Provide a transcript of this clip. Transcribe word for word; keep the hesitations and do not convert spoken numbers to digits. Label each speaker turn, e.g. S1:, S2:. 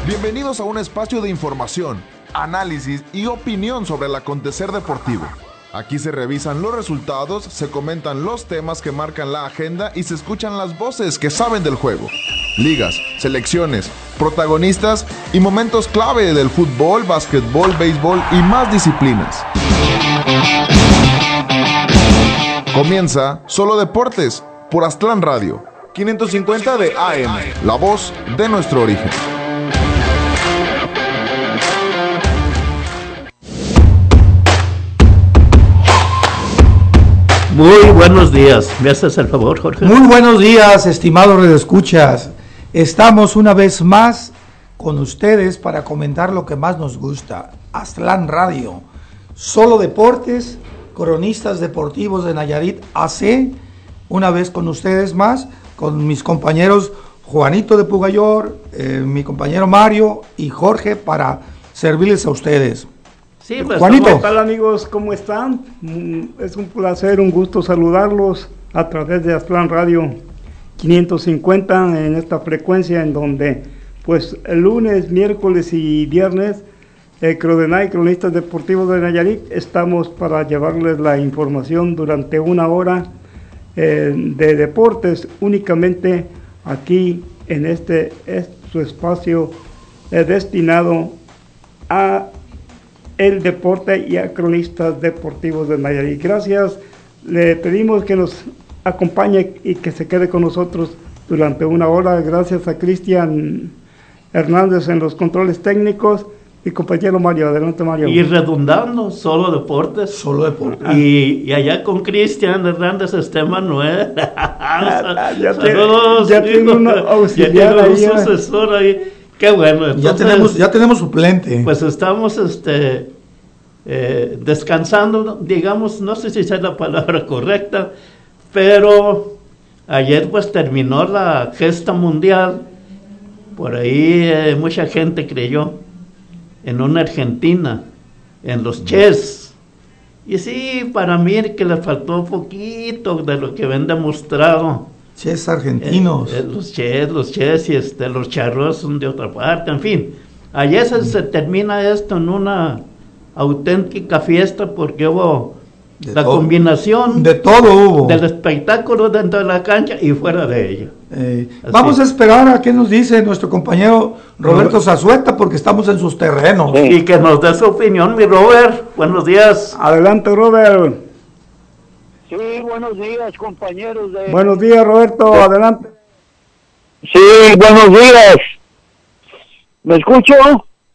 S1: Bienvenidos a un espacio de información, análisis y opinión sobre el acontecer deportivo. Aquí se revisan los resultados, se comentan los temas que marcan la agenda y se escuchan las voces que saben del juego. Ligas, selecciones, protagonistas y momentos clave del fútbol, básquetbol, béisbol y más disciplinas. Comienza Solo Deportes por Aztlán Radio, quinientos cincuenta de A M, la voz de nuestro origen.
S2: Muy buenos días, ¿me haces el favor, Jorge?
S3: Muy buenos días, estimados redescuchas. Estamos una vez más con ustedes para comentar lo que más nos gusta. Aztlán Radio, Solo Deportes, cronistas deportivos de Nayarit A C, una vez con ustedes más, con mis compañeros Juanito de Pugayor, eh, mi compañero Mario y Jorge para servirles a ustedes.
S2: Sí, pues,
S3: Juanito.
S4: ¿Qué tal, amigos? ¿Cómo están? Es un placer, un gusto saludarlos a través de Aztlán Radio quinientos cincuenta en esta frecuencia en donde pues el lunes, miércoles y viernes eh, Crodenay, cronistas deportivos de Nayarit, estamos para llevarles la información durante una hora eh, de deportes únicamente aquí en este es su espacio eh, destinado a el deporte y a cronistas deportivos de Nayarit. Gracias, le pedimos que nos acompañe y que se quede con nosotros durante una hora. Gracias a Cristian Hernández en los controles técnicos y compañero Mario. Adelante, Mario.
S2: Y redundando, Solo Deportes.
S3: Solo Deportes.
S2: Y, y allá con Cristian Hernández está Manuel.
S4: ya
S2: Saludos,
S4: ya tiene un auxiliar
S2: ya tiene
S4: ahí.
S2: un sucesor ahí. Qué bueno. Entonces,
S3: ya tenemos ya tenemos suplente.
S2: Pues estamos este eh, descansando, digamos, no sé si es la palabra correcta, pero ayer pues terminó la gesta mundial. Por ahí eh, mucha gente creyó en una Argentina, en los Ches. Y sí, para mí que le faltó un poquito de lo que ven demostrado.
S3: Ches argentinos.
S2: Eh, eh, los Ches, los Ches y este, los Charros son de otra parte, en fin. Ayer se, se termina esto en una auténtica fiesta porque hubo
S3: De
S2: la
S3: todo.
S2: combinación
S3: De todo hubo.
S2: del espectáculo dentro de la cancha y fuera de ella.
S3: Eh,
S2: Así.
S3: vamos a esperar a qué nos dice nuestro compañero Roberto Zazueta porque estamos en sus terrenos.
S2: Y que nos dé su opinión, mi Robert. Buenos días.
S4: Adelante, Robert.
S5: Sí, buenos días, compañeros de...
S4: Buenos días, Roberto. Adelante.
S5: Sí, buenos días. ¿Me escucho?